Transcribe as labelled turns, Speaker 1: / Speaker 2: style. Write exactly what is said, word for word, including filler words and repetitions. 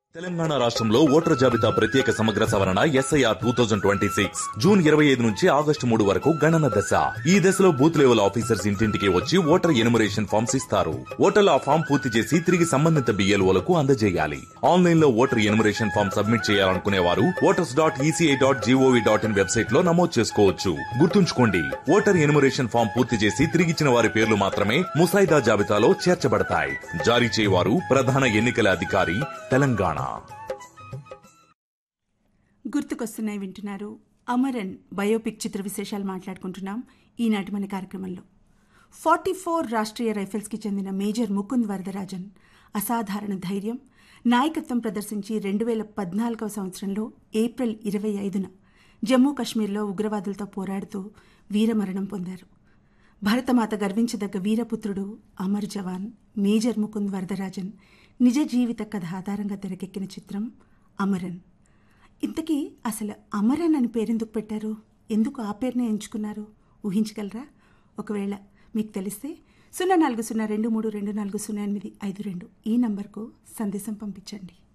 Speaker 1: తెలంగాణ రాష్ట్రంలో ఓటర్ జాబితా ప్రత్యేక సమగ్ర సవరణ SIR two thousand twenty six June ఇరవై ఐదు నుంచి ఆగస్టు మూడు వరకు గణన దశ. ఈ దశలో బూత్ లెవెల్ ఆఫీసర్స్ ఇంటింటికి వచ్చి ఓటర్ ఎనుమరేషన్ ఫామ్స్ ఇస్తారు. ఓటర్లు ఆ ఫామ్ పూర్తి చేసి తిరిగి సంబంధిత బిఎల్ఓలకు అందజేయాలి. ఆన్లైన్ లో ఓటర్ ఎనుమరేషన్ ఫామ్ సబ్మిట్ చేయాలనుకునే వారు voters dot ECI dot GOV dot in website లో నమోదు చేసుకోవచ్చు. గుర్తుంచుకోండి, ఓటర్ ఎనుమరేషన్ ఫామ్ పూర్తి చేసి తిరిగిచ్చిన వారి పేర్లు మాత్రమే ముసాయిదా జాబితాలో చేర్చబడతాయి. జారీ చేయవారు ప్రధాన ఎన్నికల అధికారి, తెలంగాణ.
Speaker 2: గుర్తుకొస్తున్నాయి వింటున్నారు. అమరన్ బయోపిక్ చిత్ర విశేషాలు మాట్లాడుకుంటున్నాం ఈనాటి మన కార్యక్రమంలో. ఫార్టీ ఫోర్ రాష్ట్రీయ రైఫిల్స్కి చెందిన మేజర్ ముకుంద్ వరదరాజన్ అసాధారణ ధైర్యం, నాయకత్వం ప్రదర్శించి రెండు వేల పద్నాలుగవ సంవత్సరంలో ఏప్రిల్ ఇరవై ఐదున జమ్మూ కశ్మీర్లో ఉగ్రవాదులతో పోరాడుతూ వీరమరణం పొందారు. భరతమాత గర్వించదగ్గ వీరపుత్రుడు అమర్ జవాన్ మేజర్ ముకుంద్ వరదరాజన్ నిజ జీవిత కథ ఆధారంగా తెరకెక్కిన చిత్రం అమరన్. ఇంతకీ అసలు అమరన్ అని పేరెందుకు పెట్టారు, ఎందుకు ఆ పేరునే ఎంచుకున్నారు ఊహించగలరా? ఒకవేళ మీకు తెలిస్తే సున్నా నాలుగు సున్నా రెండు మూడు రెండు నాలుగు సున్నా ఎనిమిది ఐదు రెండు ఈ నంబర్కు సందేశం పంపించండి.